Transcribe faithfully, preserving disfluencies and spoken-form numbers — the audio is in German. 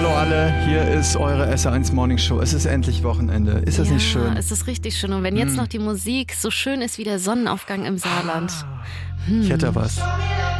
Hallo alle, hier ist eure S R eins Morning Show. Es ist endlich Wochenende. Ist das ja, nicht schön? Es ist richtig schön. Und wenn jetzt hm. noch die Musik so schön ist wie der Sonnenaufgang im Saarland. Hm. Ich hätte was.